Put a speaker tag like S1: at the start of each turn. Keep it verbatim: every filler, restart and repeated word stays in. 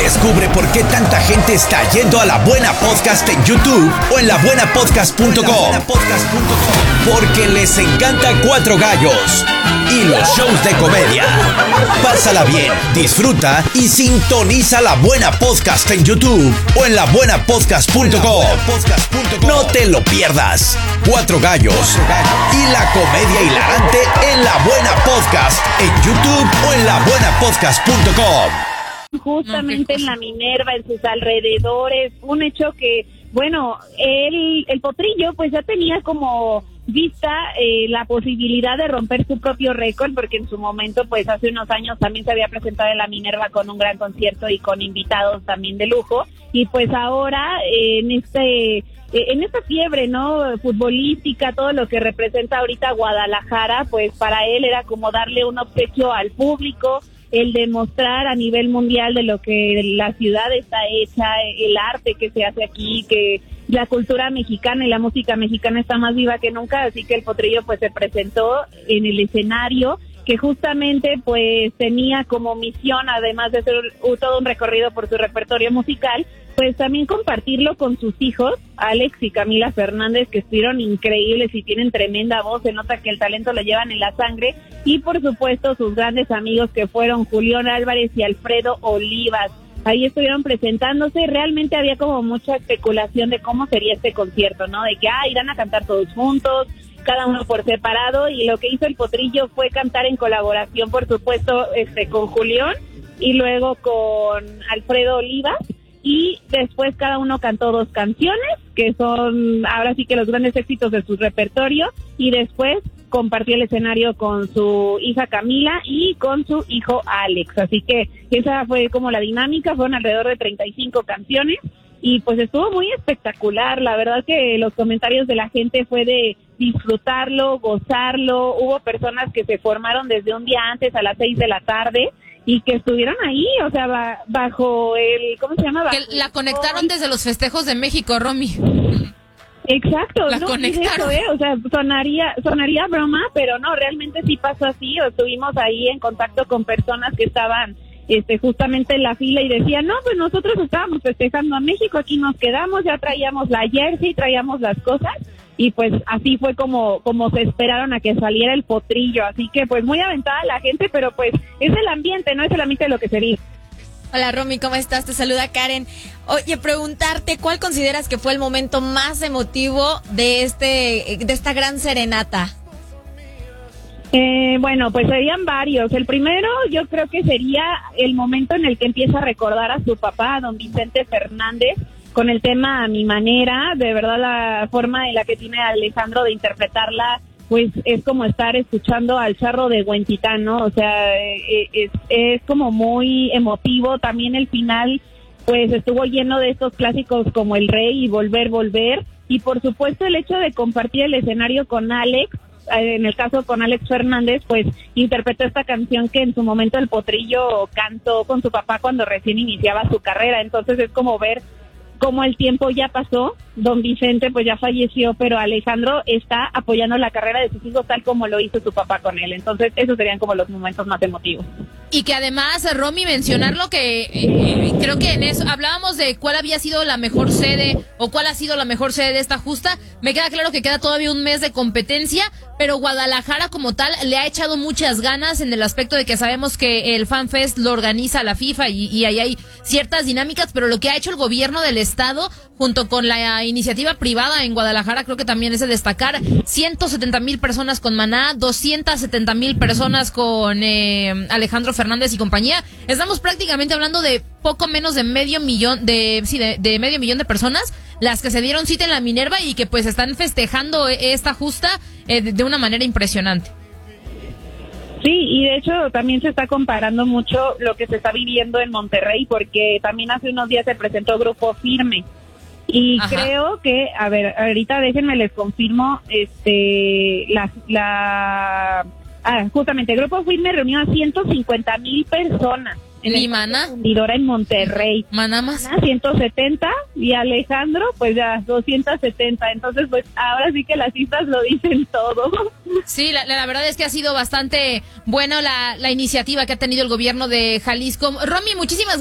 S1: Descubre por qué tanta gente está yendo a La Buena Podcast en YouTube o en la buena podcast punto com. Porque les encanta Cuatro Gallos y los shows de comedia. Pásala bien, disfruta y sintoniza La Buena Podcast en YouTube o en la buena podcast punto com. No te lo pierdas. Cuatro Gallos y la comedia hilarante en La Buena Podcast en YouTube o en la buena podcast punto com.
S2: Justamente en la Minerva, en sus alrededores, un hecho que, bueno, el, el Potrillo pues ya tenía como vista eh, la posibilidad de romper su propio récord, porque en su momento, pues hace unos años también se había presentado en la Minerva con un gran concierto y con invitados también de lujo, y pues ahora eh, en este... en esta fiebre, ¿no?, futbolística, todo lo que representa ahorita Guadalajara, pues para él era como darle un obsequio al público, el demostrar a nivel mundial de lo que la ciudad está hecha, el arte que se hace aquí, que la cultura mexicana y la música mexicana está más viva que nunca, así que el Potrillo pues se presentó en el escenario, que justamente pues tenía como misión, además de hacer todo un recorrido por su repertorio musical, pues también compartirlo con sus hijos, Alex y Camila Fernández, que estuvieron increíbles y tienen tremenda voz, se nota que el talento lo llevan en la sangre, y por supuesto sus grandes amigos que fueron Julián Álvarez y Alfredo Olivas. Ahí estuvieron presentándose, realmente había como mucha especulación de cómo sería este concierto, ¿no? De que, ah, irán a cantar todos juntos, cada uno por separado, y lo que hizo el Potrillo fue cantar en colaboración, por supuesto, este con Julián y luego con Alfredo Olivas, y después cada uno cantó dos canciones, que son ahora sí que los grandes éxitos de su repertorio, y después compartió el escenario con su hija Camila y con su hijo Alex, así que esa fue como la dinámica, fueron alrededor de treinta y cinco canciones, y pues estuvo muy espectacular, la verdad que los comentarios de la gente fue de disfrutarlo, gozarlo, hubo personas que se formaron desde un día antes a las seis de la tarde, y que estuvieron ahí, o sea, ba- bajo el, ¿cómo se llama? Bajo
S3: que la conectaron desde los festejos de México, Romy.
S2: Exacto,
S3: la
S2: no,
S3: conectaron.
S2: Eso, ¿eh? O sea, sonaría, sonaría broma, pero no, realmente sí pasó así, o estuvimos ahí en contacto con personas que estaban este justamente en la fila y decían, no, pues nosotros estábamos festejando a México, aquí nos quedamos, ya traíamos la jersey, traíamos las cosas, y pues así fue como como se esperaron a que saliera el Potrillo, así que pues muy aventada la gente, pero pues es el ambiente, no es el ambiente de lo que sería.
S4: Hola Romy, ¿cómo estás? Te saluda Karen. Oye, preguntarte, ¿cuál consideras que fue el momento más emotivo de este de esta gran serenata?
S2: Eh, bueno, pues serían varios. El primero yo creo que sería el momento en el que empieza a recordar a su papá, a don Vicente Fernández, con el tema A Mi Manera. De verdad la forma en la que tiene Alejandro de interpretarla, pues es como estar escuchando al charro de Huentitán, ¿no? O sea, eh, es, es como muy emotivo. También el final, pues estuvo lleno de estos clásicos como El Rey y Volver, Volver. Y por supuesto el hecho de compartir el escenario con Alex, en el caso con Alex Fernández, pues interpretó esta canción que en su momento el Potrillo cantó con su papá cuando recién iniciaba su carrera. Entonces es como ver cómo el tiempo ya pasó, don Vicente pues ya falleció, pero Alejandro está apoyando la carrera de sus hijos tal como lo hizo su papá con él. Entonces esos serían como los momentos más emotivos.
S3: Y que además, Romy, mencionar lo que eh, creo que en eso hablábamos de cuál había sido la mejor sede o cuál ha sido la mejor sede de esta justa. Me queda claro que queda todavía un mes de competencia, pero Guadalajara como tal le ha echado muchas ganas en el aspecto de que sabemos que el FanFest lo organiza la FIFA y, y ahí hay ciertas dinámicas, pero lo que ha hecho el gobierno del estado junto con la iniciativa privada en Guadalajara creo que también es de destacar. ciento setenta mil personas con Maná, doscientas setenta mil personas con eh, Alejandro Fernández y compañía. Estamos prácticamente hablando de poco menos de medio millón de sí de, de medio millón de personas las que se dieron cita en la Minerva y que pues están festejando esta justa eh, de, de una manera impresionante.
S2: Sí, y de hecho también se está comparando mucho lo que se está viviendo en Monterrey, porque también hace unos días se presentó Grupo Firme. Y Ajá. creo que, a ver, ahorita déjenme les confirmo, este, la, la, ah, justamente, Grupo Firme reunió a ciento cincuenta mil personas. En
S3: ¿Y
S2: el
S3: Maná?
S2: Fundidora en Monterrey.
S3: Maná más.
S2: Maná ciento setenta y Alejandro, pues ya doscientos setenta. Entonces, pues ahora sí que las cifras lo dicen todo.
S3: Sí, la, la verdad es que ha sido bastante bueno la, la iniciativa que ha tenido el gobierno de Jalisco. Romy, muchísimas